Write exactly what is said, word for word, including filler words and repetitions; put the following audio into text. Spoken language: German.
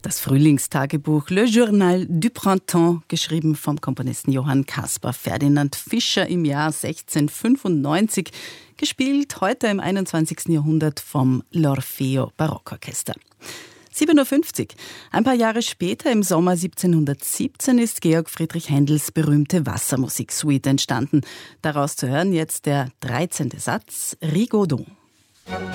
Das Frühlingstagebuch Le Journal du Printemps, geschrieben vom Komponisten Johann Caspar Ferdinand Fischer im Jahr sechzehnhundertfünfundneunzig, gespielt heute im einundzwanzigsten Jahrhundert vom L'Orfeo Barockorchester. sieben Uhr fünfzig. Ein paar Jahre später, im Sommer siebzehnhundertsiebzehn, ist Georg Friedrich Händels berühmte Wassermusiksuite entstanden. Daraus zu hören jetzt der dreizehnte Satz, Rigaudon.